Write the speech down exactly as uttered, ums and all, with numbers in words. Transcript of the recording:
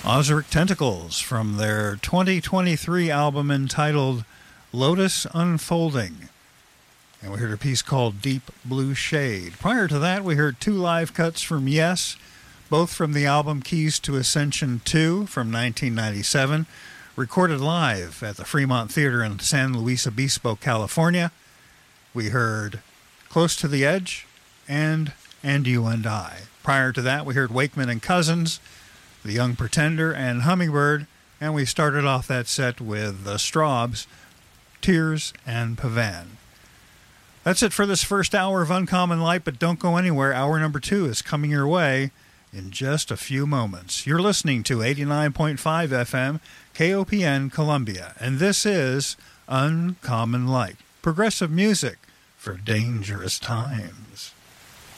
Ozric Tentacles from their twenty twenty-three album entitled Lotus Unfolding. And we heard a piece called Deep Blue Shade. Prior to that, we heard two live cuts from Yes, both from the album Keys to Ascension two from nineteen ninety-seven, recorded live at the Fremont Theater in San Luis Obispo, California. We heard Close to the Edge and And You and I. Prior to that, we heard Wakeman and Cousins, The Young Pretender, and Hummingbird, and we started off that set with the Straubs, Tears and Pavan. That's it for this first hour of Uncommon Light, but don't go anywhere. Hour number two is coming your way in just a few moments. You're listening to eighty-nine point five F M, K O P N Columbia, and this is Uncommon Light, progressive music for dangerous times.